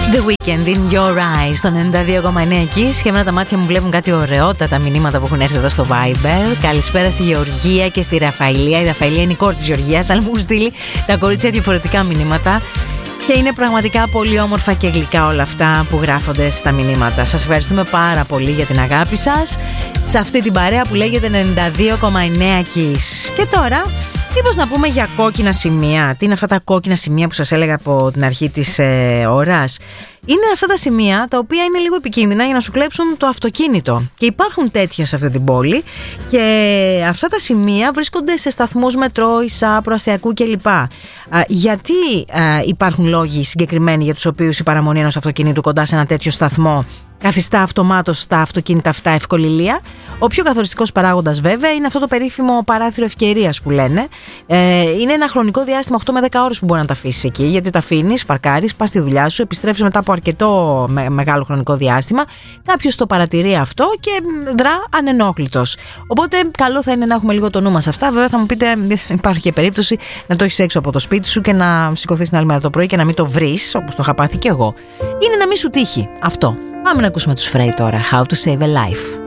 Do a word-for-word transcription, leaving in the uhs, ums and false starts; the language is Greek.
The Weekend in Your Eyes στον ενενήντα δύο κόμμα εννέα Kiss. Και εμένα τα μάτια μου βλέπουν κάτι ωραιότατα μηνύματα που έχουν έρθει εδώ στο Viber. Καλησπέρα στη Γεωργία και στη Ραφαηλία. Η Ραφαηλία είναι η κόρη της Γεωργίας, αλλά μου έχουν στείλει τα κορίτσια διαφορετικά μηνύματα. Και είναι πραγματικά πολύ όμορφα και γλυκά όλα αυτά που γράφονται στα μηνύματα. Σας ευχαριστούμε πάρα πολύ για την αγάπη σας σε αυτή την παρέα που λέγεται ενενήντα δύο κόμμα εννέα Kiss. Και τώρα, μήπως να πούμε για κόκκινα σημεία. Τι είναι αυτά τα κόκκινα σημεία που σας έλεγα από την αρχή της ε, ώρας? Είναι αυτά τα σημεία τα οποία είναι λίγο επικίνδυνα για να σου κλέψουν το αυτοκίνητο. Και υπάρχουν τέτοια σε αυτή την πόλη. Και αυτά τα σημεία βρίσκονται σε σταθμούς μετρό, ΙΣΑ, προαστιακού κλπ. Α, γιατί α, υπάρχουν λόγοι συγκεκριμένοι για τους οποίους η παραμονή ενός αυτοκινήτου κοντά σε ένα τέτοιο σταθμό καθιστά αυτομάτως τα αυτοκίνητα αυτά ευκοληλεία? Ο πιο καθοριστικός παράγοντας βέβαια είναι αυτό το περίφημο παράθυρο ευκαιρίας που λένε. Ε, είναι ένα χρονικό διάστημα οκτώ με δέκα ώρες που μπορεί να τα αφήσεις εκεί, γιατί τα αφήνεις, παρκάρεις, πας στη δουλειά σου, επιστρέφεις μετά από αρκετό με, μεγάλο χρονικό διάστημα. Κάποιος το παρατηρεί αυτό και δρά ανενόχλητος. Οπότε καλό θα είναι να έχουμε λίγο το νου μας αυτά. Βέβαια θα μου πείτε, υπάρχει και περίπτωση να το έχεις έξω από το σπίτι σου και να σηκωθείς την άλλη μέρα το πρωί και να μην το βρεις, όπως το είχα πάθει και εγώ. Είναι να μην σου τύχει αυτό. Πάμε να ακούσουμε τους Frey τώρα. How to save a life.